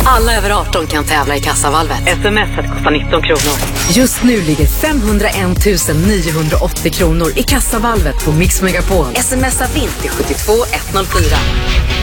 Alla över 18 kan tävla i Kassavalvet. SMS kostar 19 kronor. Just nu ligger 501 980 kronor i Kassavalvet på Mix Megapol. Smsa vint till 72104.